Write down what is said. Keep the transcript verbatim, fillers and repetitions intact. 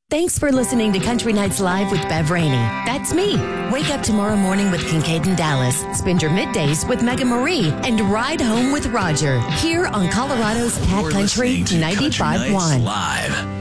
Thanks for listening to Country Nights Live with Bev Rainey. That's me. Wake up tomorrow morning with Kincaid and Dallas. Spend your middays with Mega Marie and ride home with Roger here on Colorado's Cat You're Country listening to ninety-five point one. Country Nights Live.